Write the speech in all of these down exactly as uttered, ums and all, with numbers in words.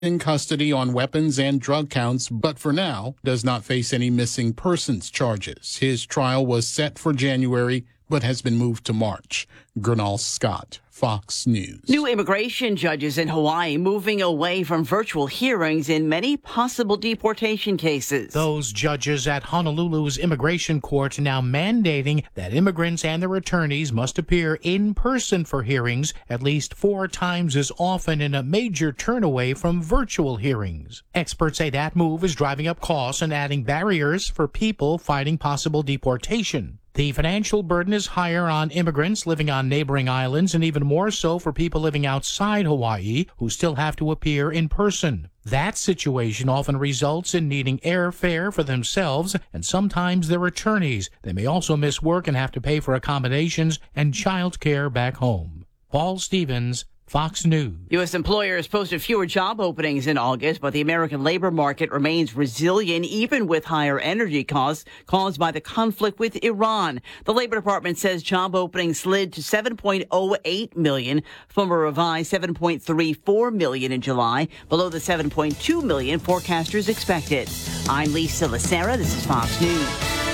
in custody on weapons and drug counts, but for now does not face any missing persons charges. His trial was set for January, but has been moved to March. Gernal Scott, Fox News. New immigration judges in Hawaii moving away from virtual hearings in many possible deportation cases. Those judges at Honolulu's immigration court now mandating that immigrants and their attorneys must appear in person for hearings at least four times as often, in a major turn away from virtual hearings. Experts say that move is driving up costs and adding barriers for people fighting possible deportation. The financial burden is higher on immigrants living on neighboring islands, and even more so for people living outside Hawaii who still have to appear in person. That situation often results in needing airfare for themselves and sometimes their attorneys. They may also miss work and have to pay for accommodations and child care back home. Paul Stevens, Fox News. U S employers posted fewer job openings in August, but the American labor market remains resilient even with higher energy costs caused by the conflict with Iran. The Labor Department says job openings slid to seven point oh eight million from a revised seven point three four million in July, below the seven point two million forecasters expected. I'm Lisa Lacera. This is Fox News.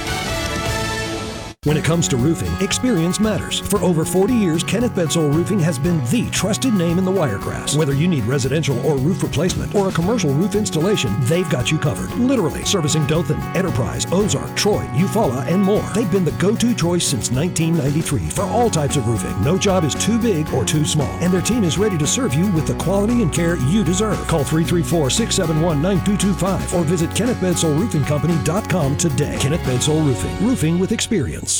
When it comes to roofing, experience matters. For over forty years, Kenneth Bedsole Roofing has been the trusted name in the Wiregrass. Whether you need residential or roof replacement or a commercial roof installation, they've got you covered. Literally, servicing Dothan, Enterprise, Ozark, Troy, Eufaula, and more. They've been the go-to choice since nineteen ninety-three for all types of roofing. No job is too big or too small, and their team is ready to serve you with the quality and care you deserve. Call three three four, six seven one, nine two two five or visit Kenneth Bedsole Roofing Company dot com today. Kenneth Bedsole Roofing. Roofing with experience.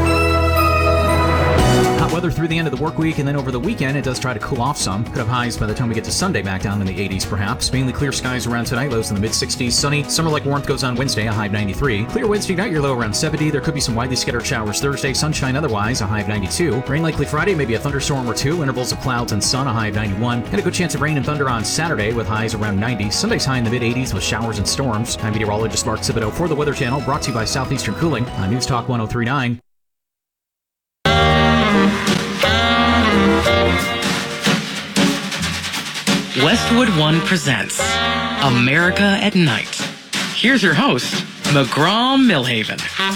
Hot weather through the end of the work week, and then over the weekend it does try to cool off some. Could have highs by the time we get to Sunday back down in the eighties perhaps. Mainly clear skies around tonight, lows in the mid sixties. Sunny, summer-like warmth goes on Wednesday, a high of ninety-three. Clear Wednesday night, your low around seventy. There could be some widely scattered showers Thursday. Sunshine otherwise, a high of ninety-two. Rain likely Friday, maybe a thunderstorm or two. Intervals of clouds and sun, a high of ninety-one. And a good chance of rain and thunder on Saturday with highs around ninety. Sunday's high in the mid eighties with showers and storms. I'm meteorologist Mark Thibodeau for the Weather Channel, brought to you by Southeastern Cooling on News Talk one oh three point nine. Westwood One presents America at Night. Here's your host, McGraw Millhaven.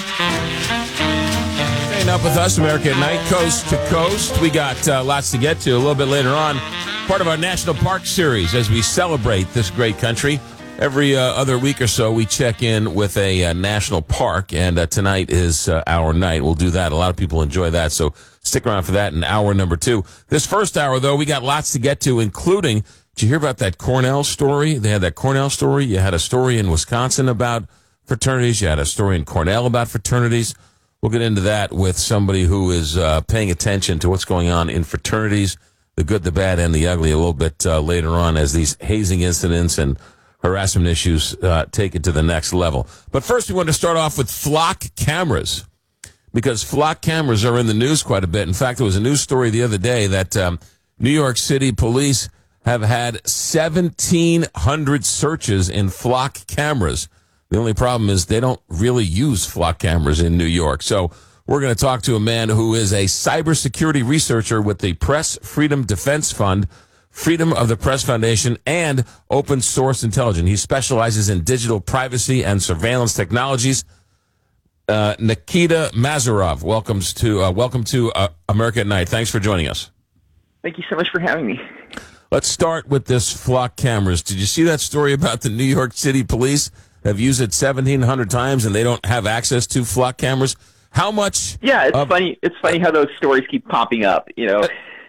Staying up with us, America at Night, coast to coast. We got uh, lots to get to a little bit later on. Part of our National Park Series as we celebrate this great country. Every uh, other week or so, we check in with a uh, national park, and uh, tonight is uh, our night. We'll do that. A lot of people enjoy that, so stick around for that in hour number two. This first hour, though, we got lots to get to, including, did you hear about that Cornell story? They had that Cornell story. You had a story in Wisconsin about fraternities. You had a story in Cornell about fraternities. We'll get into that with somebody who is uh, paying attention to what's going on in fraternities, the good, the bad, and the ugly, a little bit uh, later on as these hazing incidents and harassment issues uh, take it to the next level. But first, we want to start off with flock cameras, because flock cameras are in the news quite a bit. In fact, there was a news story the other day that um, New York City police have had seventeen hundred searches in flock cameras. The only problem is they don't really use flock cameras in New York. So we're going to talk to a man who is a cybersecurity researcher with the Press Freedom Defense Fund, Freedom of the Press Foundation, and Open Source Intelligence. He specializes in digital privacy and surveillance technologies. Uh, Nikita Mazarov, welcome to uh, welcome to uh, America at Night. Thanks for joining us. Thank you so much for having me. Let's start with this flock cameras. Did you see that story about the New York City police have used it seventeen hundred times and they don't have access to flock cameras? How much? Yeah, it's uh, funny. It's funny how those stories keep popping up. You know.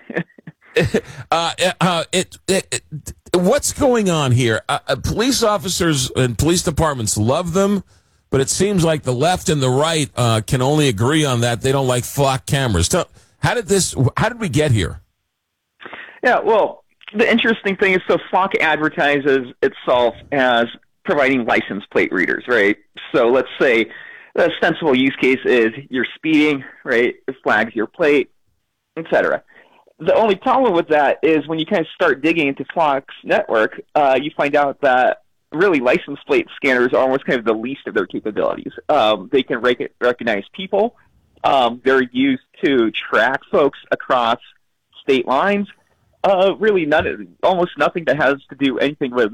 uh, uh, it, it, it, what's going on here? Uh, uh, police officers and police departments love them, but it seems like the left and the right uh, can only agree on that. They don't like flock cameras. Tell, how did this? How did we get here? Yeah, well, the interesting thing is, so Flock advertises itself as providing license plate readers, right? So let's say the ostensible use case is you're speeding, right? It flags your plate, et cetera. The only problem with that is when you kind of start digging into Flock's network, uh, you find out that really license plate scanners are almost kind of the least of their capabilities. Um, they can rec- recognize people. Um, they're used to track folks across state lines. Uh, really, none. Almost nothing that has to do anything with